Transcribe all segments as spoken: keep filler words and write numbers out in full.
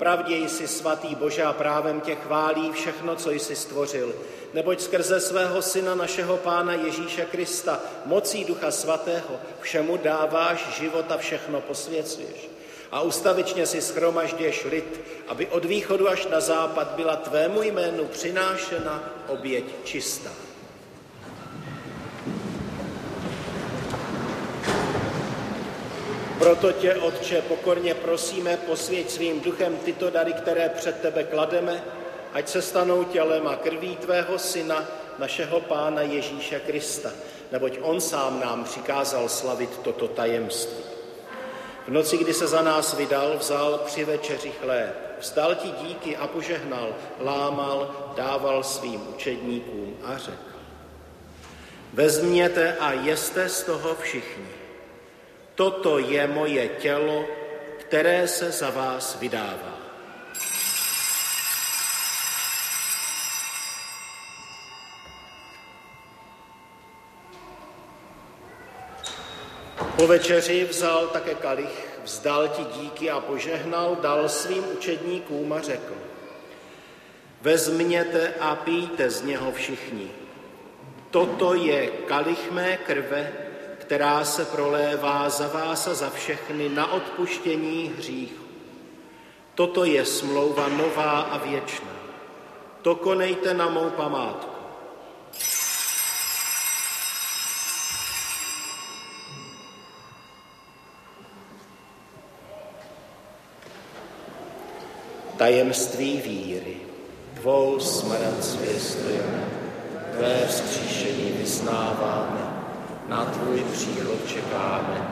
Pravdě jsi svatý Bože a právem tě chválí všechno, co jsi stvořil. Neboť skrze svého Syna, našeho Pána Ježíše Krista, mocí Ducha Svatého, všemu dáváš život a všechno posvěcuješ. A ustavičně si shromažděš lid, aby od východu až na západ byla tvému jménu přinášena oběť čistá. Proto tě, Otče, pokorně prosíme, posvěť svým duchem tyto dary, které před tebe klademe, ať se stanou tělem a krví tvého Syna, našeho Pána Ježíše Krista, neboť on sám nám přikázal slavit toto tajemství. V noci, kdy se za nás vydal, vzal při večeři chléb, vzdal ti díky a požehnal, lámal, dával svým učedníkům a řekl: Vezměte a jeste z toho všichni. Toto je moje tělo, které se za vás vydává. Po večeři vzal také kalich, vzdal ti díky a požehnal, dal svým učedníkům a řekl: Vezměte a pijte z něho všichni. Toto je kalich mé krve, která se prolévá za vás a za všechny na odpuštění hříchů. Toto je smlouva nová a věčná. To konejte na mou památku. Tajemství víry. Tvou smrt zvěstujeme, tvé vzkříšení vyznáváme, na tvůj příchod čekáme.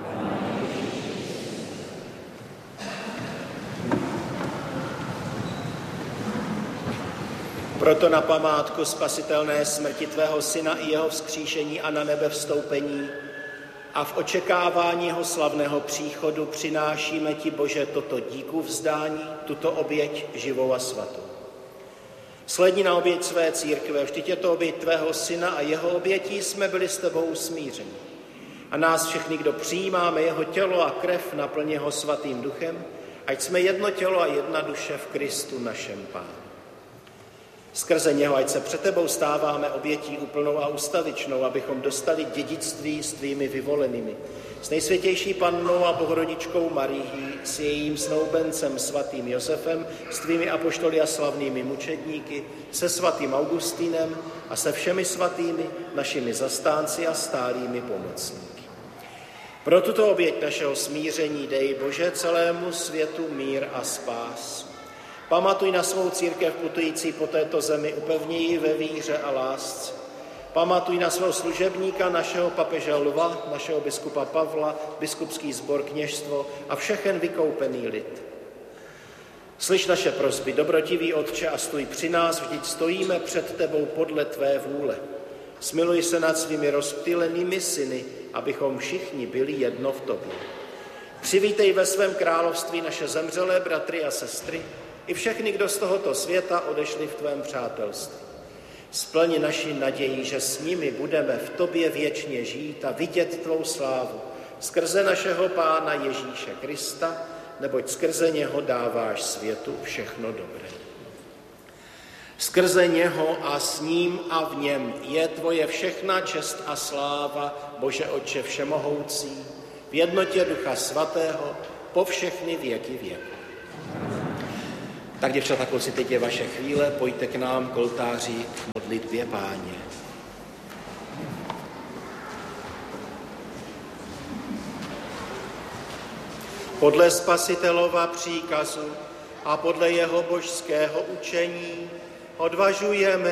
Proto na památku spasitelné smrti tvého Syna i jeho vzkříšení a na nebe vstoupení a v očekávání jeho slavného příchodu přinášíme ti, Bože, toto díku vzdání, tuto oběť živou a svatou. Sledni na oběť své církve, vždyť je to oběť tvého Syna a jeho obětí jsme byli s tebou smířeni. A nás všechny, kdo přijímáme jeho tělo a krev, naplň ho svatým duchem, ať jsme jedno tělo a jedna duše v Kristu našem Pánu. Skrze něho, ať se před tebou stáváme obětí úplnou a ustavičnou, abychom dostali dědictví s tvými vyvolenými. S nejsvětější pannou a bohorodičkou Marií, s jejím snoubencem svatým Josefem, s tvými apoštoly a slavnými mučedníky, se svatým Augustínem a se všemi svatými našimi zastánci a stálými pomocníky. Pro tuto oběť našeho smíření dej, Bože, celému světu mír a spásu. Pamatuj na svou církev putující po této zemi, upevni ji ve víře a lásce. Pamatuj na svého služebníka, našeho papeže Lva, našeho biskupa Pavla, biskupský sbor, kněžstvo a všechen vykoupený lid. Slyš naše prosby, dobrotivý Otče, a stůj při nás, vždyť stojíme před tebou podle tvé vůle. Smiluj se nad svými rozptýlenými syny, abychom všichni byli jedno v tobě. Přivítej ve svém království naše zemřelé bratry a sestry i všechny, kdo z tohoto světa odešli v tvém přátelství. Splni naši naději, že s nimi budeme v tobě věčně žít a vidět tvou slávu skrze našeho Pána Ježíše Krista, neboť skrze něho dáváš světu všechno dobré. Skrze něho a s ním a v něm je tvoje všechna čest a sláva, Bože Otče všemohoucí, v jednotě Ducha Svatého, po všechny věky věku. Tak, děvčata, kluci, teď je vaše chvíle, pojďte k nám k oltáři k modlitbě Páně. Podle Spasitelova příkazu a podle jeho božského učení odvažujeme